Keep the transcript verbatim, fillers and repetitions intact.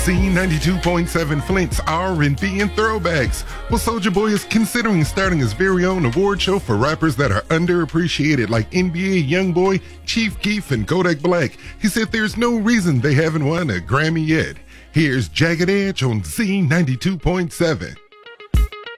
Z ninety-two point seven Flint's R and B and throwbacks. Well, Soulja Boy is considering starting his very own award show for rappers that are underappreciated, like N B A Youngboy, Chief Keef, and Kodak Black. He said there's no reason they haven't won a Grammy yet. Here's Jagged Edge on Z ninety-two point seven.